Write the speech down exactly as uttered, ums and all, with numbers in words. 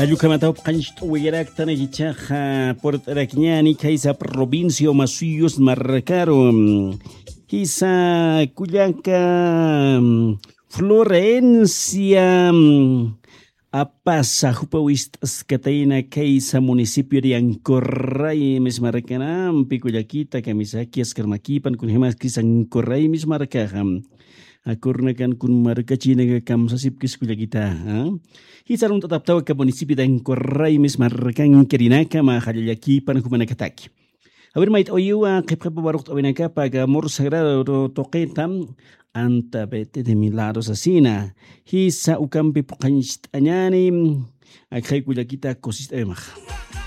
Ayukamatao kanchto wiraktan gichaja Puerto Araquñani kaisa provincio Masuyos Marcaro Hisa Cuyanca Florencia Apasa Jupawistas Cataina Kaisa municipio de Ancorray Mismaracanam Picuyaquita Camisaki Escarmaquipan Kunhemas Kisancorray Mismaracajam Akurnakan kun marka China kam sasip kis kita. Hisarun tatap tahu ke municipio de Ancorray Mismaracan Kirinaka ma Hayayaquipan Kumanakataki. A ver, mait oyua que prepa baruk obenaka paga mor sagrado toquetam anta bete de milagros asina. Hisa ukampi pukanist anyani akhay kuyakita kosist emach.